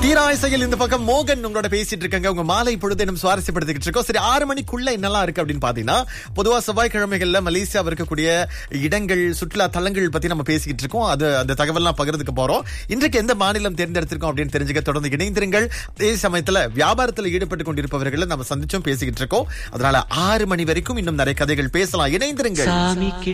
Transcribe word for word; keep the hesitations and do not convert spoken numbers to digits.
தீராயசையில் இந்த பக்கம் மோகன் உங்களோட பேசிட்டு இருக்காங்க. உங்க மாலை பொழுது நம்ம சுவாரஸ்யப்படுத்திக்கிட்டு இருக்கோம். சரி, ஆறு மணிக்குள்ள என்னெல்லாம் இருக்கு அப்படின்னு பாத்தீங்கன்னா, பொதுவா செவ்வாய்க்கிழமைகள்ல மலேசியாவில் இருக்கக்கூடிய இடங்கள், சுற்றுலா தலங்கள் பத்தி நம்ம பேசிக்கிட்டு இருக்கோம். அது அந்த தகவல்லாம் பகிர்ந்துக்க போறோம். இன்றைக்கு எந்த மாநிலம் தேர்ந்தெடுத்திருக்கோம் அப்படின்னு தெரிஞ்சுக்க தொடர்ந்து இணைந்திருங்கள். அதே சமயத்துல வியாபாரத்தில் ஈடுபட்டு கொண்டிருப்பவர்களை நம்ம சந்திச்சும் பேசிக்கிட்டு இருக்கோம். அதனால ஆறு மணி வரைக்கும் இன்னும் நிறைய கதைகள் பேசலாம். இணைந்திருங்கள்.